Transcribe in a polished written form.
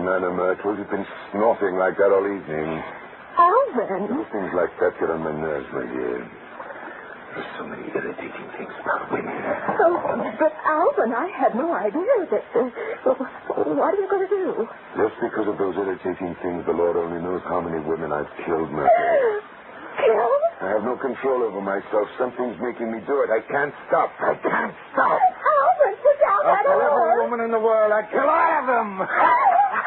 manner, Myrtle. You've been snorting like that all evening. Alvin. Little things like that get on my nerves, my dear. There's so many irritating things about women. Oh, but Alvin, I had no idea that... what are you going to do? Just because of those irritating things, the Lord only knows how many women I've killed, Myrtle. Killed? I have no control over myself. Something's making me do it. I can't stop. I can't stop. Alvin, put down that For horse. every woman in the world, I'd kill all of them.